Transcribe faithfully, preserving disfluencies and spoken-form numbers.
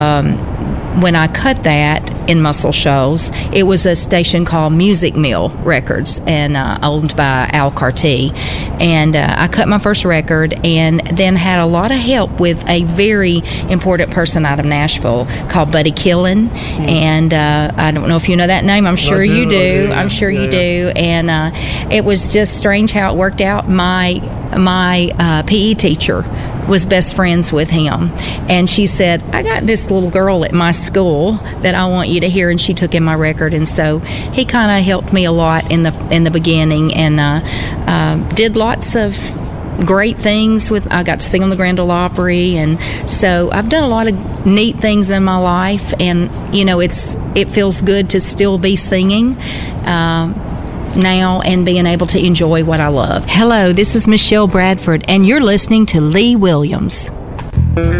Um, when I cut that in Muscle Shoals, it was a station called Music Mill Records, and uh, owned by Al Carty. And uh, I cut my first record, and then had a lot of help with a very important person out of Nashville called Buddy Killen. Mm. And uh, I don't know if you know that name. I'm sure do, you do. do. I'm sure yeah, you yeah. do. And uh, it was just strange how it worked out. My my uh, P E teacher was best friends with him, and she said, I got this little girl at my school that I want you to hear, and she took in my record. And so he kind of helped me a lot in the in the beginning, and uh, uh, did lots of great things with. I got to sing on the Grand Ole Opry, and so I've done a lot of neat things in my life, and you know it's it feels good to still be singing um, now and being able to enjoy what I love. Hello, this is Michelle Bradford, and you're listening to Lee Williams.